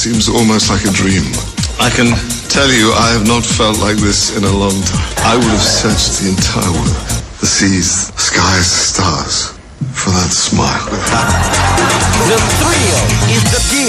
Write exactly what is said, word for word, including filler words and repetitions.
seems almost like a dream. I can tell you I have not felt like this in a long time. I would have searched the entire world, the seas, the skies, the stars, for that smile. The thrill is the deal.